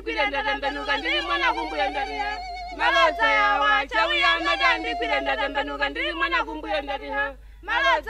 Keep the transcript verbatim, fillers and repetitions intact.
ndikwire ndatembenuka ndili mwana kumbuyo ndati ha malodza yawa chawi ya madandi kwire ndatembenuka ndili mwana kumbuyo ndati ha malodza